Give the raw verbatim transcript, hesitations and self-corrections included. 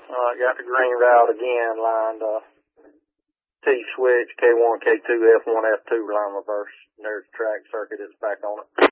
Uh, got the green route again, lined, uh, T-switch, K one, K two, F one, F two, line reverse. There's the track circuit, it's back on it.